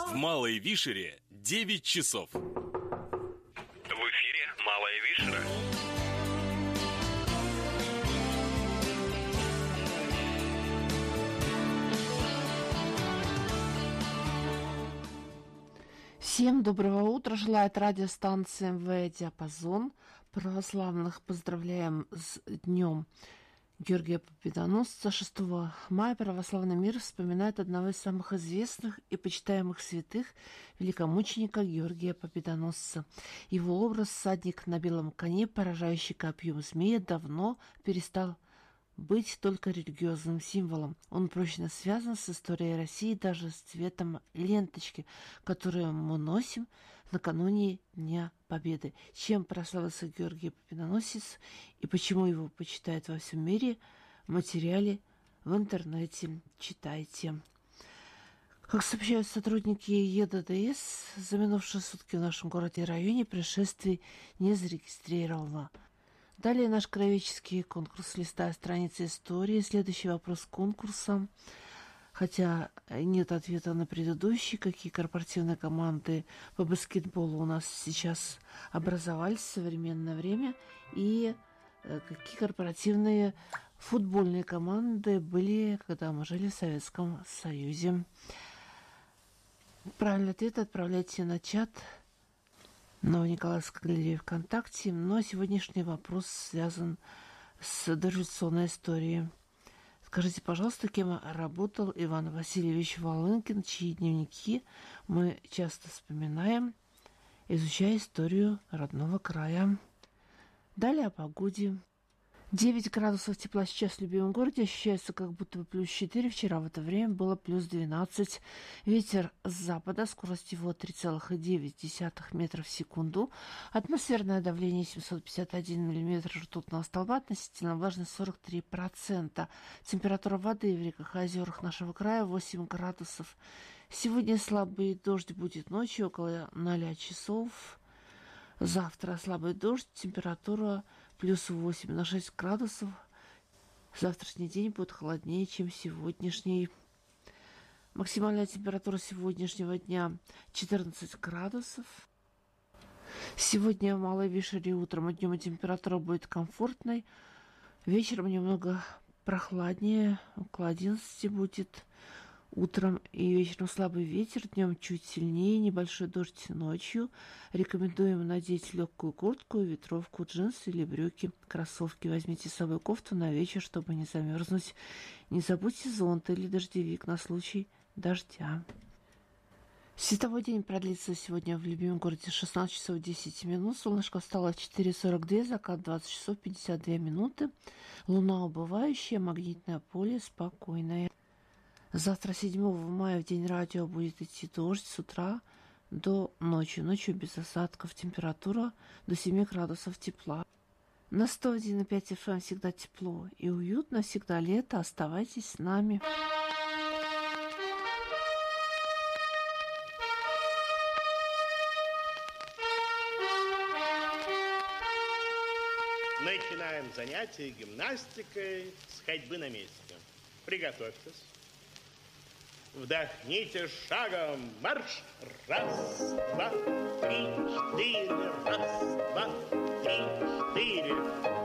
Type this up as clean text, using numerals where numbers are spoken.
В Малой Вишере 9 часов. В эфире Малая Вишера. Всем доброго утра. Желает радиостанция МВ «Диапазон». Православных поздравляем с днем Георгия Победоносца. 6 мая православный мир вспоминает одного из самых известных и почитаемых святых, великомученика Георгия Победоносца. Его образ всадник на белом коне, поражающий копьем змея, давно перестал быть только религиозным символом. Он прочно связан с историей России, даже с цветом ленточки, которую мы носим накануне Дня Победы. Чем прославился Георгий Победоносец и почему его почитают во всем мире, в материале в интернете читайте. Как сообщают сотрудники ЕДДС, за минувшие сутки в нашем городе и районе происшествий не зарегистрировано. Далее наш краеведческий конкурс, листая страницы истории. Следующий вопрос конкурса. Хотя нет ответа на предыдущий, какие корпоративные команды по баскетболу у нас сейчас образовались в современное время и какие корпоративные футбольные команды были, когда мы жили в Советском Союзе. Правильный ответ отправляйте на чат Новониколаевской галереи ВКонтакте. Но сегодняшний вопрос связан с дореволюционной историей. Скажите, пожалуйста, кем работал Иван Васильевич Волынкин, чьи дневники мы часто вспоминаем, изучая историю родного края. Далее о погоде. 9 градусов тепла сейчас в любимом городе, ощущается как будто бы плюс 4. Вчера в это время было плюс 12. Ветер с запада, скорость его 3,9 метров в секунду. Атмосферное давление 751 миллиметр ртутного столба, относительно влажность 43%. Температура воды в реках и озерах нашего края 8 градусов. Сегодня слабый дождь будет ночью около 0 часов. Завтра слабый дождь, температура плюс 8 на 6 градусов. Завтрашний день будет холоднее, чем сегодняшний. Максимальная температура сегодняшнего дня 14 градусов. Сегодня в Малой Вишере утром и днем температура будет комфортной. Вечером немного прохладнее, около 11 будет. Утром и вечером слабый ветер, днем чуть сильнее, небольшой дождь ночью. Рекомендуем надеть легкую куртку, ветровку, джинсы или брюки, кроссовки. Возьмите с собой кофту на вечер, чтобы не замерзнуть. Не забудьте зонт или дождевик на случай дождя. Световой день продлится сегодня в любимом городе 16 часов 10 минут. Солнышко встало в 4:42, закат 20 часов 52 минуты. Луна убывающая, магнитное поле спокойное. Завтра, 7 мая, в день радио, будет идти дождь с утра до ночи. Ночью без осадков, температура до 7 градусов тепла. На 101,5 FM всегда тепло и уютно, всегда лето. Оставайтесь с нами. Начинаем занятия гимнастикой с ходьбы на месте. Приготовьтесь. Вдохните шагом, марш! Раз, два, три, четыре. Раз, два, три, четыре.